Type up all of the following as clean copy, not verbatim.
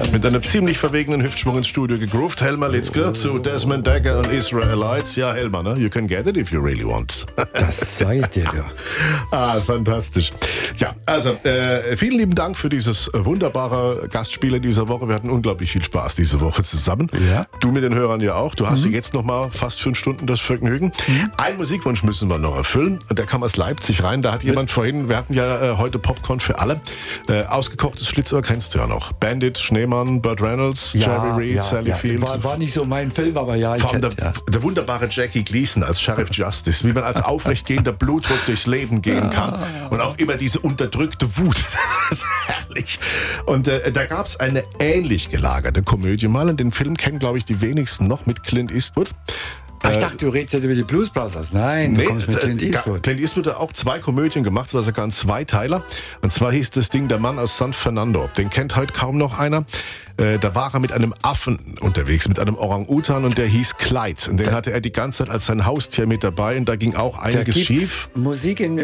Mit einem ziemlich verwegenen Hüftschwung ins Studio gegroovt. Helmer Litzke zu Desmond Dekker und Israelites. Ja, Helmer, ne? You can get it if you really want. Das seid ihr ja. Fantastisch. Ja, also vielen lieben Dank für dieses wunderbare Gastspiel in dieser Woche. Wir hatten unglaublich viel Spaß diese Woche zusammen. Ja. Du mit den Hörern ja auch. Du hast jetzt noch mal fast 5 Stunden das Vergnügen. Einen Musikwunsch müssen wir noch erfüllen. Und der kam aus Leipzig rein. Da hat jemand vorhin, wir hatten ja heute Popcorn für alle. Ausgekochtes Schlitzohr kennst du ja noch. Bandit, Schneemann, Burt Reynolds, Jerry Reed, Sally Field. War nicht so mein Film, aber ja. Der wunderbare Jackie Gleason als Sheriff Justice. Wie man als aufrechtgehender Blutdruck durchs Leben gehen kann. Und auch immer diese unterdrückte Wut. Das ist herrlich. Und da gab es eine ähnlich gelagerte Komödie mal. Und den Film kennen, glaube ich, die wenigsten noch mit Clint Eastwood. Ich dachte, du redest jetzt über die Blues Brothers. Nein, du kommst mit Clint Eastwood. Clint Eastwood hat auch 2 Komödien gemacht, es war sogar ein Zweiteiler. Und zwar hieß das Ding Der Mann aus San Fernando. Den kennt heute kaum noch einer. Da war er mit einem Affen unterwegs, mit einem Orang-Utan, und der hieß Clyde. Und den hatte er die ganze Zeit als sein Haustier mit dabei, und da ging auch einiges schief. Musik im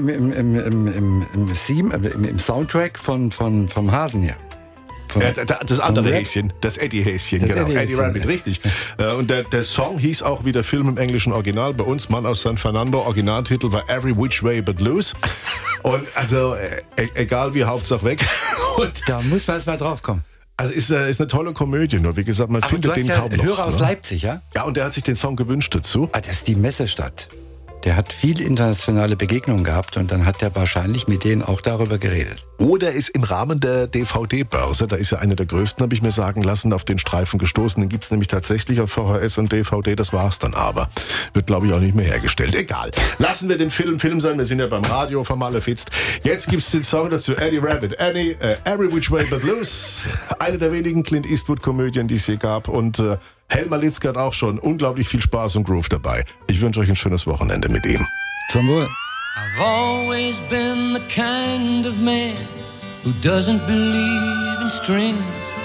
Soundtrack vom Hasen hier. Das andere Häschen, das Eddie-Häschen, genau. Eddie Rabbit, richtig. Und der Song hieß auch wie der Film im englischen Original. Bei uns, Mann aus San Fernando, Originaltitel war Every Which Way But Loose. Und also, egal wie, Hauptsache weg. Und da muss man erst mal drauf kommen. Also ist eine tolle Komödie, nur wie gesagt, man findet den kaum noch. Hörer aus Leipzig, ja? Ja, und der hat sich den Song gewünscht dazu. Das ist die Messestadt. Der hat viel internationale Begegnungen gehabt, und dann hat er wahrscheinlich mit denen auch darüber geredet. Oder ist im Rahmen der DVD-Börse, da ist ja eine der größten, habe ich mir sagen lassen, auf den Streifen gestoßen. Den gibt's nämlich tatsächlich auf VHS und DVD, das war's dann aber. Wird, glaube ich, auch nicht mehr hergestellt. Egal. Lassen wir den Film sein, wir sind ja beim Radio vom Malefitzt. Jetzt gibt's den Song dazu, Eddie Rabbit, Every Which Way But Loose. Eine der wenigen Clint Eastwood-Komödien, die es hier gab, und Helmer Litzke hat auch schon unglaublich viel Spaß und Groove dabei. Ich wünsche euch ein schönes Wochenende mit ihm. Zum Wohl. I've always been the kind of man who doesn't believe in strings.